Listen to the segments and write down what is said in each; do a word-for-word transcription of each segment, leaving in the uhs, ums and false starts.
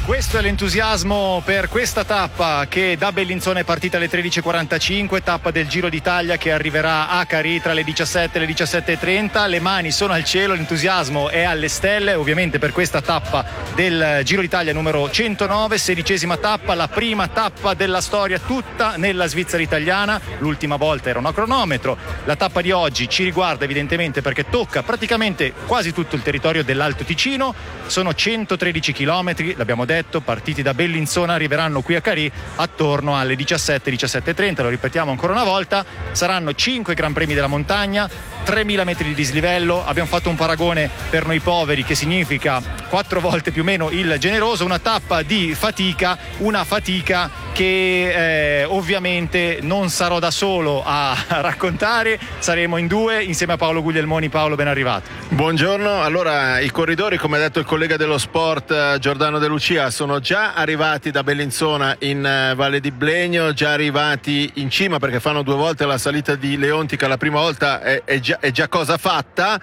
Questo è l'entusiasmo per questa tappa che da Bellinzona è partita alle tredici e quarantacinque, tappa del Giro d'Italia che arriverà a Carì tra le diciassette e le diciassette e trenta. Le mani sono al cielo, l'entusiasmo è alle stelle, ovviamente per questa tappa del Giro d'Italia numero centonove, sedicesima tappa, la prima tappa della storia tutta nella Svizzera italiana. L'ultima volta era un cronometro. La tappa di oggi ci riguarda evidentemente perché tocca praticamente quasi tutto il territorio dell'Alto Ticino. Sono centotredici chilometri, l'abbiamo detto, partiti da Bellinzona, arriveranno qui a Carì attorno alle diciassette, diciassette e trenta. Lo ripetiamo ancora una volta, saranno cinque Gran Premi della montagna, tremila metri di dislivello. Abbiamo fatto un paragone per noi poveri che significa quattro volte più o meno il generoso, una tappa di fatica, una fatica che eh, ovviamente non sarò da solo a raccontare, saremo in due insieme a Paolo Guglielmoni. Paolo, ben arrivato. Buongiorno. Allora, i corridori, come ha detto il collega dello sport Giordano De Lucia, sono già arrivati da Bellinzona in Valle di Blegno, già arrivati in cima perché fanno due volte la salita di Leontica. La prima volta è, è, già, è già cosa fatta.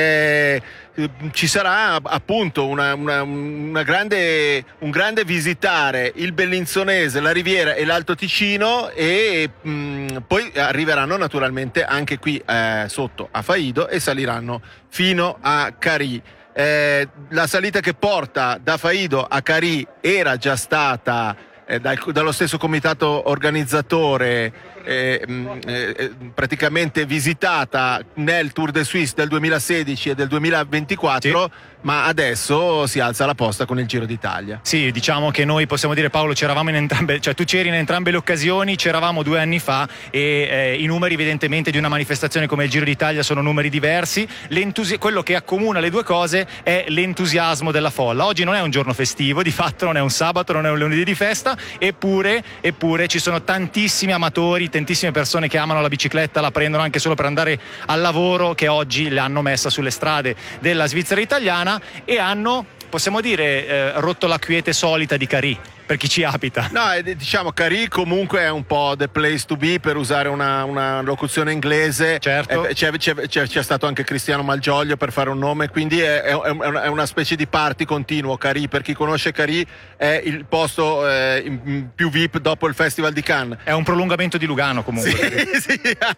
Eh, ci sarà appunto una, una, una grande, un grande visitare il Bellinzonese, la Riviera e l'Alto Ticino, e mh, poi arriveranno naturalmente anche qui eh, sotto a Faido e saliranno fino a Carì. Eh, la salita che porta da Faido a Carì era già stata eh, dal, dallo stesso comitato organizzatore eh, eh, praticamente visitata nel Tour de Suisse del duemilasedici e del duemilaventiquattro, sì. Ma adesso si alza la posta con il Giro d'Italia. Sì, diciamo che noi possiamo dire, Paolo, c'eravamo in entrambe, cioè tu c'eri in entrambe le occasioni, c'eravamo due anni fa e eh, i numeri evidentemente di una manifestazione come il Giro d'Italia sono numeri diversi. L'entusi- quello che accomuna le due cose è l'entusiasmo della folla. Oggi non è un giorno festivo, di fatto non è un sabato, non è un lunedì di festa, eppure, eppure ci sono tantissimi amatori, tantissime persone che amano la bicicletta, la prendono anche solo per andare al lavoro, che oggi l'hanno messa sulle strade della Svizzera italiana e hanno, possiamo dire, eh, rotto la quiete solita di Carì, per chi ci abita. No, diciamo Carì comunque è un po' the place to be, per usare una, una locuzione inglese. Certo. Eh, c'è, c'è, c'è, c'è stato anche Cristiano Malgioglio, per fare un nome, quindi è, è, è una specie di party continuo. Carì, per chi conosce Carì, è il posto eh, più V I P dopo il Festival di Cannes. È un prolungamento di Lugano comunque. Sì, sì,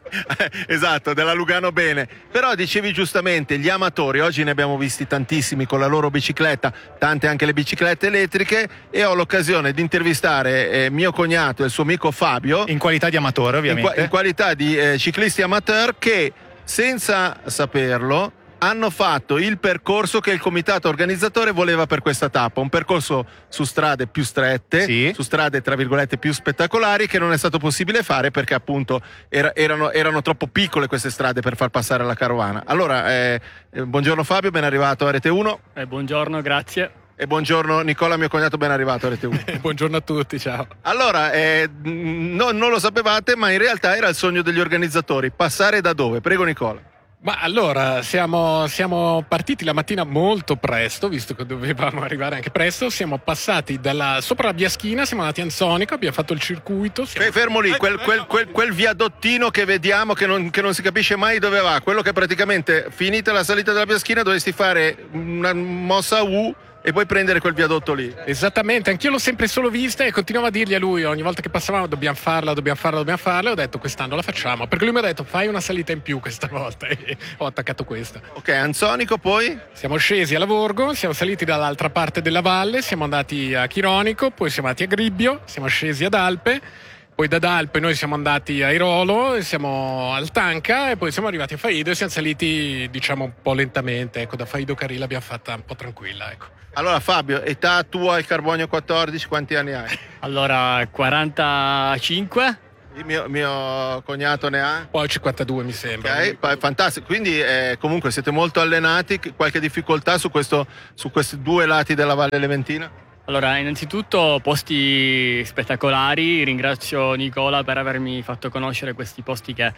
esatto, della Lugano bene. Però dicevi giustamente, gli amatori, oggi ne abbiamo visti tantissimi con la loro bicicletta, tante anche le biciclette elettriche, e ho l'occasione di intervistare eh, mio cognato e il suo amico Fabio, in qualità di amatore ovviamente, in, qua- in qualità di eh, ciclisti amateur, che senza saperlo hanno fatto il percorso che il comitato organizzatore voleva per questa tappa, un percorso su strade più strette, sì. Su strade tra virgolette più spettacolari, che non è stato possibile fare perché appunto era, erano, erano troppo piccole queste strade per far passare la carovana. Allora eh, buongiorno Fabio, ben arrivato a Rete uno. Eh, buongiorno, grazie. E buongiorno Nicola, mio cognato, ben arrivato a Rete uno. Buongiorno a tutti, ciao. Allora, eh, no, non lo sapevate, ma in realtà era il sogno degli organizzatori. Passare da dove? Prego Nicola. Ma allora, siamo, siamo partiti la mattina molto presto, visto che dovevamo arrivare anche presto. Siamo passati dalla, sopra la Biaschina, siamo andati a Anzonico, abbiamo fatto il circuito. Siamo... Fermo lì, quel, quel, quel, quel viadottino che vediamo che non, che non si capisce mai dove va. Quello che praticamente, finita la salita della Biaschina, dovresti fare una mossa a U e poi prendere quel viadotto lì. Esattamente, anch'io l'ho sempre solo vista e continuavo a dirgli a lui ogni volta che passavamo: dobbiamo farla, dobbiamo farla, dobbiamo farla. E ho detto quest'anno la facciamo, perché lui mi ha detto fai una salita in più questa volta, e ho attaccato questa. Ok, Anzonico, poi? Siamo scesi a Lavorgo, siamo saliti dall'altra parte della valle, siamo andati a Chironico, poi siamo andati a Gribbio, siamo scesi ad Alpe. Poi da Dalpe noi siamo andati a Irolo, siamo al Tanca e poi siamo arrivati a Faido e siamo saliti, diciamo, un po' lentamente. Ecco, da Faido Carì l'abbiamo fatta un po' tranquilla, ecco. Allora Fabio, età tua al Carbonio quattordici, quanti anni hai? Allora, quarantacinque. Il mio, mio cognato ne ha? Poi cinquantadue mi sembra. Ok, fantastico. Quindi eh, comunque siete molto allenati, qualche difficoltà su, questo, su questi due lati della Valle Leventina? Allora, innanzitutto posti spettacolari, ringrazio Nicola per avermi fatto conoscere questi posti che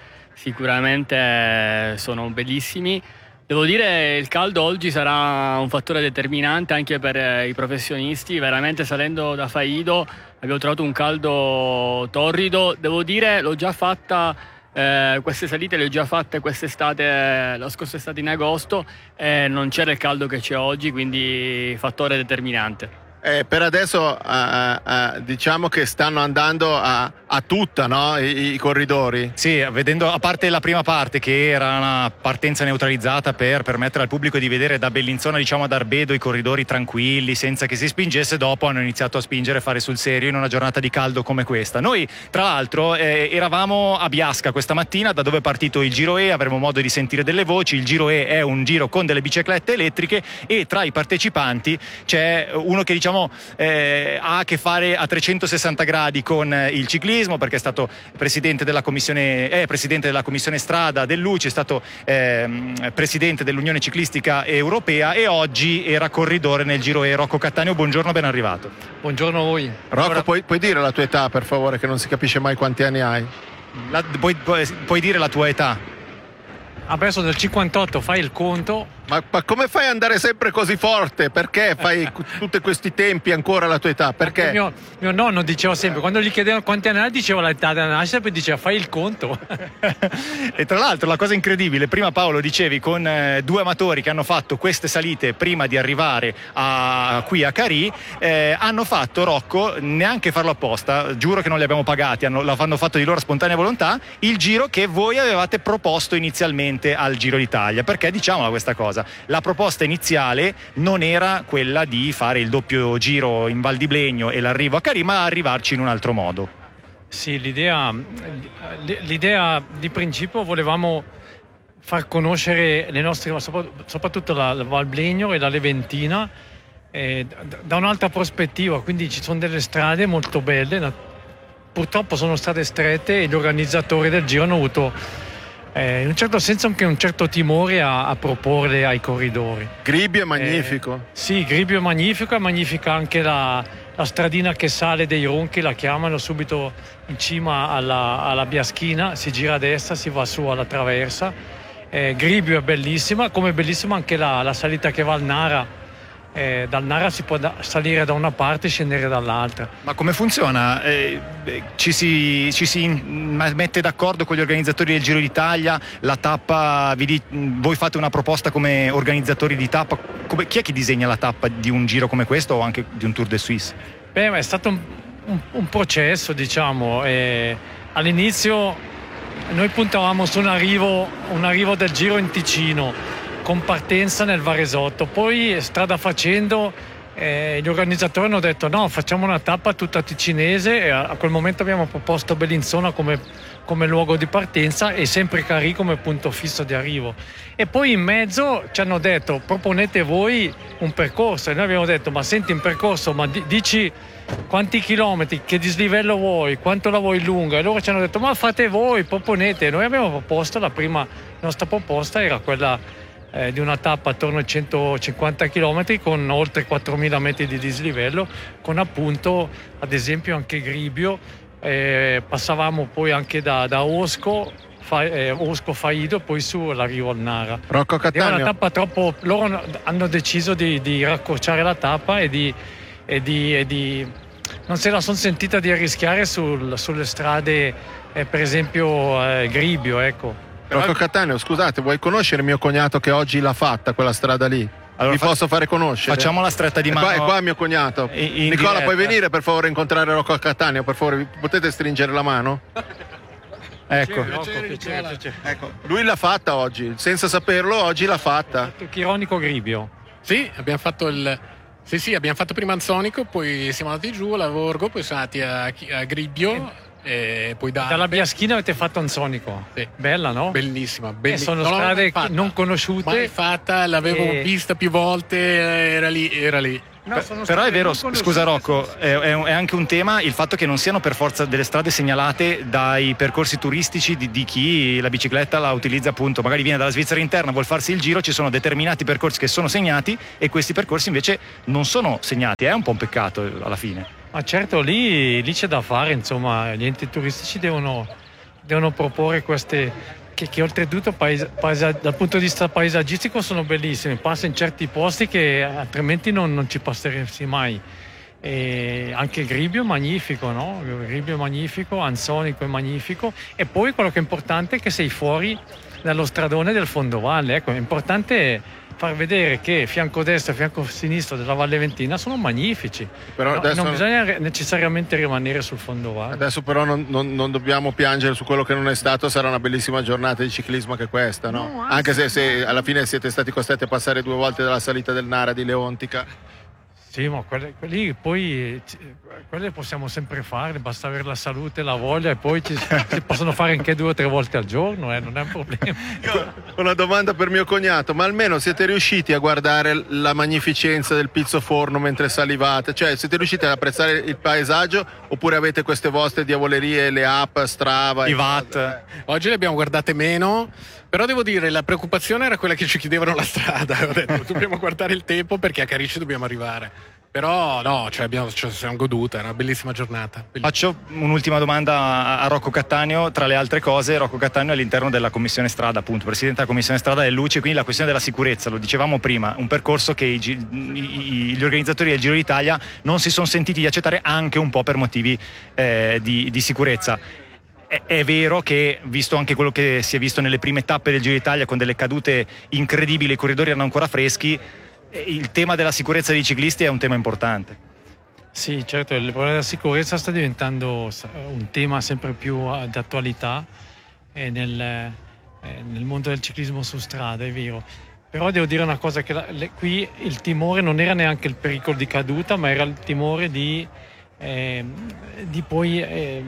sicuramente sono bellissimi. Devo dire, il caldo oggi sarà un fattore determinante anche per i professionisti. Veramente, salendo da Faido abbiamo trovato un caldo torrido. Devo dire, l'ho già fatta, eh, queste salite le ho già fatte quest'estate, la scorsa estate in agosto, e non c'era il caldo che c'è oggi, quindi fattore determinante. eh, per adesso eh, eh, diciamo che stanno andando a, a tutta, no? I, i corridori. Sì, vedendo, a parte la prima parte che era una partenza neutralizzata per permettere al pubblico di vedere da Bellinzona, diciamo, ad Arbedo i corridori tranquilli senza che si spingesse, dopo hanno iniziato a spingere e fare sul serio in una giornata di caldo come questa. Noi tra l'altro eh, eravamo a Biasca questa mattina, da dove è partito il Giro E, avremo modo di sentire delle voci. Il Giro E è un giro con delle biciclette elettriche e tra i partecipanti c'è uno che diciamo eh, ha a che fare a trecentosessanta gradi con il ciclismo, perché è stato presidente della commissione, è presidente della commissione strada dell'U C I, è stato eh, presidente dell'Unione Ciclistica Europea e oggi era corridore nel Giro E. Rocco Cattaneo, buongiorno, ben arrivato. Buongiorno a voi. Rocco, allora, puoi, puoi dire la tua età, per favore, che non si capisce mai quanti anni hai? La, puoi, puoi, puoi dire la tua età? adesso del cinquantotto fai il conto. Ma, ma come fai ad andare sempre così forte? Perché fai tutti questi tempi ancora alla tua età? Perché? Mio, mio nonno diceva sempre, quando gli chiedevano quanti anni ha, diceva l'età della nascita, poi diceva fai il conto. E tra l'altro la cosa incredibile, prima Paolo dicevi con eh, due amatori che hanno fatto queste salite prima di arrivare a, qui a Carì, eh, hanno fatto, Rocco, neanche farlo apposta, giuro che non li abbiamo pagati, hanno, l'hanno fatto di loro spontanea volontà, il giro che voi avevate proposto inizialmente al Giro d'Italia. Perché diciamola questa cosa, la proposta iniziale non era quella di fare il doppio giro in Val di Blegno e l'arrivo a Carì, ma arrivarci in un altro modo. Sì, l'idea, l'idea di principio volevamo far conoscere le nostre, soprattutto la, la Val Blegno e la Leventina eh, da un'altra prospettiva, quindi ci sono delle strade molto belle, purtroppo sono strade strette e gli organizzatori del giro hanno avuto Eh, in un certo senso anche un certo timore a, a proporle ai corridori. Gribbio è magnifico. Eh, sì, Gribbio è magnifico, è magnifica anche la, la stradina che sale dei Ronchi, la chiamano subito in cima alla, alla Biaschina, si gira a destra, si va su alla traversa. Eh, Gribbio è bellissima, come è bellissima anche la, la salita che va al Nara. Eh, dal Nara si può da, salire da una parte e scendere dall'altra. Ma come funziona? Eh, ci, si, ci si mette d'accordo con gli organizzatori del Giro d'Italia? La tappa, vi, voi fate una proposta come organizzatori di tappa? Come, chi è che disegna la tappa di un giro come questo o anche di un Tour de Suisse? Beh, è stato un, un, un processo, diciamo. Eh, all'inizio noi puntavamo su un arrivo, un arrivo del Giro in Ticino, con partenza nel Varesotto, poi strada facendo eh, gli organizzatori hanno detto no, facciamo una tappa tutta ticinese e a, a quel momento abbiamo proposto Bellinzona come, come luogo di partenza e sempre Carì come punto fisso di arrivo, e poi in mezzo ci hanno detto proponete voi un percorso e noi abbiamo detto ma senti un percorso, ma di, dici quanti chilometri, che dislivello vuoi, quanto la vuoi lunga, e loro ci hanno detto ma fate voi, proponete. Noi abbiamo proposto, la prima nostra proposta era quella Eh, di una tappa attorno ai centocinquanta chilometri con oltre quattromila metri di dislivello, con appunto ad esempio anche Gribbio, eh, passavamo poi anche da, da Osco, fa, eh, Osco Faido, poi su l'arrivo al Nara. Rocco Cattaneo. Era una tappa troppo, loro hanno deciso di, di raccorciare la tappa e di, e di, e di non se la sono sentita di arrischiare sul, sulle strade eh, per esempio eh, Gribbio, ecco. Rocco Cattaneo, scusate, vuoi conoscere mio cognato che oggi l'ha fatta quella strada lì? Allora, Vi fa- posso fare conoscere? Facciamo la stretta di È mano. qua, è qua mio cognato. In- in Nicola, diretta. puoi venire per favore a incontrare Rocco Cattaneo? Per favore, potete stringere la mano? Ecco. Piacere, piacere, piacere. Ecco, lui l'ha fatta oggi, senza saperlo, oggi l'ha fatta. Chironico Gribbio. Sì, abbiamo fatto il. Sì, sì, abbiamo fatto prima Anzonico, poi siamo andati giù a Lavorgo, poi siamo andati a, a Gribbio. E poi da Dalla Biaschina avete fatto Anzonico. Sì. Bella, no? Bellissima, E bellissima. sono Non l'avevo strade mai fatta. non conosciute. Mai fatta, l'avevo E- vista più volte, era lì, era lì. No, Per- sono però è strade vero, non conosciute. scusa Rocco, è, è un- è anche un tema il fatto che non siano per forza delle strade segnalate dai percorsi turistici di, di chi la bicicletta la utilizza, appunto, magari viene dalla Svizzera interna, vuol farsi il giro, ci sono determinati percorsi che sono segnati e questi percorsi invece non sono segnati, è un po' un peccato alla fine. Ma certo, lì, lì c'è da fare, insomma, gli enti turistici devono, devono proporre queste che, che oltretutto paesa, paesa, dal punto di vista paesaggistico sono bellissime, passa in certi posti che altrimenti non, non ci passeresti mai. e anche il Gribbio è magnifico, no? Il Gribbio è magnifico, Anzonico è magnifico, e poi quello che è importante è che sei fuori dallo stradone del fondovalle. Ecco, è importante far vedere che fianco destro e fianco sinistro della Valle Ventina sono magnifici. Però no, adesso non bisogna necessariamente rimanere sul fondovalle. Adesso però non, non, non dobbiamo piangere su quello che non è stato. Sarà una bellissima giornata di ciclismo anche questa, no? no anche se, se alla fine siete stati costretti a passare due volte dalla salita del Nara di Leontica. Sì, ma quelli, quelli poi quelle possiamo sempre fare, basta avere la salute, la voglia, e poi ci, si possono fare anche due o tre volte al giorno, eh, non è un problema. Io ho una domanda per mio cognato: ma almeno siete riusciti a guardare la magnificenza del Pizzo Forno mentre salivate? Cioè, siete riusciti ad apprezzare il paesaggio, oppure avete queste vostre diavolerie, le app, Strava, i watt? Oggi le abbiamo guardate meno, però devo dire, la preoccupazione era quella che ci chiedevano la strada. Ho detto, dobbiamo guardare il tempo perché a Carici dobbiamo arrivare. Però no, cioè abbiamo, cioè, siamo goduta, è una bellissima giornata. Bellissima. Faccio un'ultima domanda a Rocco Cattaneo. Tra le altre cose, Rocco Cattaneo è all'interno della Commissione Strada, appunto, presidente della Commissione Strada del Luce, quindi la questione della sicurezza, lo dicevamo prima, un percorso che i, i, gli organizzatori del Giro d'Italia non si sono sentiti di accettare, anche un po' per motivi eh, di, di sicurezza. È, è vero che, visto anche quello che si è visto nelle prime tappe del Giro d'Italia, con delle cadute incredibili, i corridori erano ancora freschi, il tema della sicurezza dei ciclisti è un tema importante. Sì, certo, il problema della sicurezza sta diventando un tema sempre più d'attualità nel, nel mondo del ciclismo su strada, è vero. Però devo dire una cosa, che la, le, qui il timore non era neanche il pericolo di caduta, ma era il timore di, eh, di poi eh,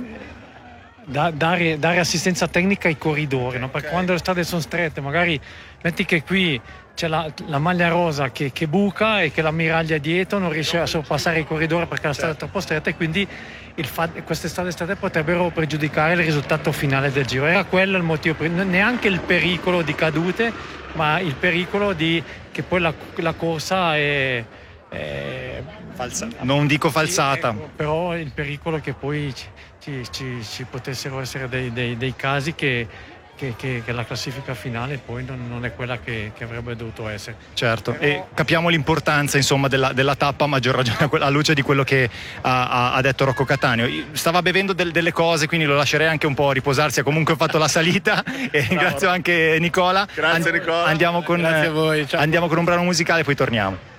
da, dare, dare assistenza tecnica ai corridori, no? Perché okay, quando le strade sono strette, magari metti che qui c'è la, la maglia rosa che, che buca e che l'ammiraglia dietro non riesce a sorpassare i corridori perché la strada è troppo stretta, e quindi il fa, queste strade strette potrebbero pregiudicare il risultato finale del giro. Era quello il motivo, neanche il pericolo di cadute, ma il pericolo di che poi la, la corsa è, è falsa. Non dico falsata, sì, però il pericolo che poi ci, ci, ci, ci potessero essere dei, dei, dei casi che Che, che, che la classifica finale poi non, non è quella che, che avrebbe dovuto essere. Certo, però... e capiamo l'importanza, insomma, della, della tappa, a maggior ragione alla luce di quello che ha, ha detto Rocco Cattaneo. Stava bevendo del, delle cose, quindi lo lascerei anche un po' riposarsi. Ha comunque fatto la salita e ringrazio anche Nicola. Grazie Nicola. Andiamo con, Grazie a voi. Ciao. Andiamo con un brano musicale e poi torniamo.